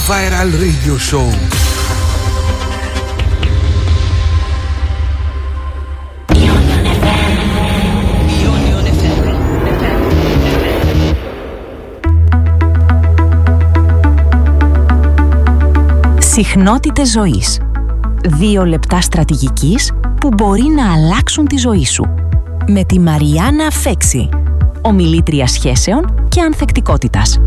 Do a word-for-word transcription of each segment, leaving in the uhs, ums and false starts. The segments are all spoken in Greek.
Viral Radio Show. Συχνότητες ζωής. Δύο λεπτά στρατηγικής που μπορεί να αλλάξουν τη ζωή σου. Με τη Μαριάννα Φέξη, ομιλήτρια σχέσεων και ανθεκτικότητας.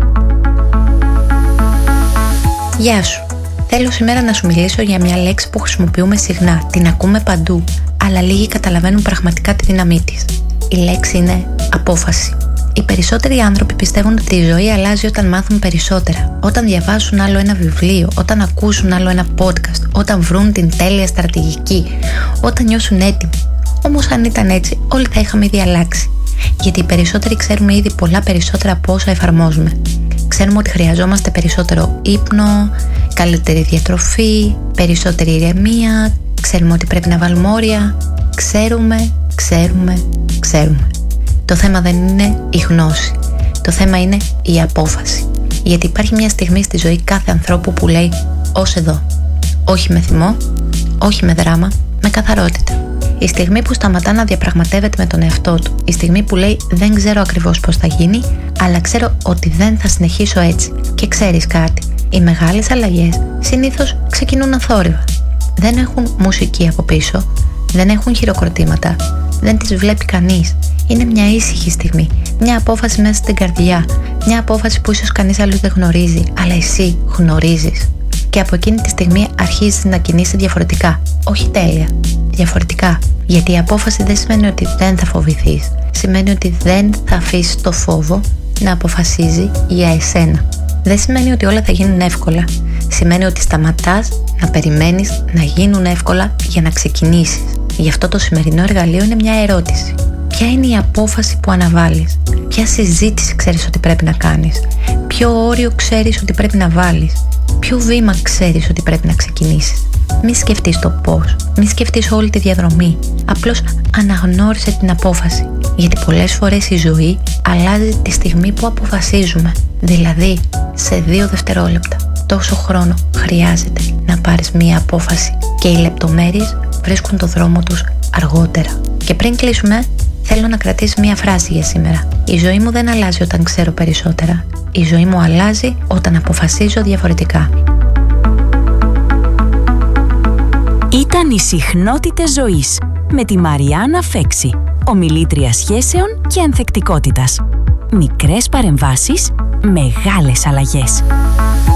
Γεια σου. Θέλω σήμερα να σου μιλήσω για μια λέξη που χρησιμοποιούμε συχνά, την ακούμε παντού, αλλά λίγοι καταλαβαίνουν πραγματικά τη δύναμή της. Η λέξη είναι απόφαση. Οι περισσότεροι άνθρωποι πιστεύουν ότι η ζωή αλλάζει όταν μάθουν περισσότερα, όταν διαβάσουν άλλο ένα βιβλίο, όταν ακούσουν άλλο ένα podcast, όταν βρουν την τέλεια στρατηγική, όταν νιώσουν έτοιμοι. Όμως αν ήταν έτσι, όλοι θα είχαμε ήδη αλλάξει. Γιατί οι περισσότεροι ξέρουμε ήδη πολλά περισσότερα από όσα εφαρμόζουμε. Ξέρουμε ότι χρειαζόμαστε περισσότερο ύπνο, καλύτερη διατροφή, περισσότερη ηρεμία, ξέρουμε ότι πρέπει να βάλουμε όρια, ξέρουμε, ξέρουμε, ξέρουμε. Το θέμα δεν είναι η γνώση. Το θέμα είναι η απόφαση. Γιατί υπάρχει μια στιγμή στη ζωή κάθε ανθρώπου που λέει ως εδώ. Όχι με θυμό, όχι με δράμα, με καθαρότητα. Η στιγμή που σταματά να διαπραγματεύεται με τον εαυτό του. Η στιγμή που λέει δεν ξέρω ακριβώς πώς θα γίνει, αλλά ξέρω ότι δεν θα συνεχίσω έτσι. Και ξέρεις κάτι, οι μεγάλες αλλαγές συνήθως ξεκινούν αθόρυβα. Δεν έχουν μουσική από πίσω, δεν έχουν χειροκροτήματα, δεν τις βλέπει κανείς. Είναι μια ήσυχη στιγμή, μια απόφαση μέσα στην καρδιά, μια απόφαση που ίσως κανείς άλλος δεν γνωρίζει, αλλά εσύ γνωρίζεις. Και από εκείνη τη στιγμή αρχίζεις να κινείσαι διαφορετικά. Όχι τέλεια, διαφορετικά. Γιατί η απόφαση δεν σημαίνει ότι δεν θα φοβηθείς. Σημαίνει ότι δεν θα αφήσεις το φόβο να αποφασίζει για εσένα. Δεν σημαίνει ότι όλα θα γίνουν εύκολα. Σημαίνει ότι σταματάς να περιμένεις να γίνουν εύκολα για να ξεκινήσεις. Γι' αυτό το σημερινό εργαλείο είναι μια ερώτηση. Ποια είναι η απόφαση που αναβάλεις? Ποια συζήτηση ξέρεις ότι πρέπει να κάνεις? Ποιο όριο ξέρεις ότι πρέπει να βάλεις? Ποιο βήμα ξέρεις ότι πρέπει να ξεκινήσεις? Μη σκεφτείς το πώς, μη σκεφτείς όλη τη διαδρομή. Απλώς αναγνώρισε την απόφαση. Γιατί πολλές φορές η ζωή αλλάζει τη στιγμή που αποφασίζουμε. Δηλαδή, σε δύο δευτερόλεπτα. Τόσο χρόνο χρειάζεται να πάρεις μία απόφαση. Και οι λεπτομέρειες βρίσκουν το δρόμο τους αργότερα. Και πριν κλείσουμε, θέλω να κρατήσεις μία φράση για σήμερα. Η ζωή μου δεν αλλάζει όταν ξέρω περισσότερα. Η ζωή μου αλλάζει όταν αποφασίζω διαφορετικά. Ήταν οι συχνότητες ζωής με τη Μαριάννα Φέξη, ομιλήτρια σχέσεων και ανθεκτικότητας. Μικρές παρεμβάσεις, μεγάλες αλλαγές.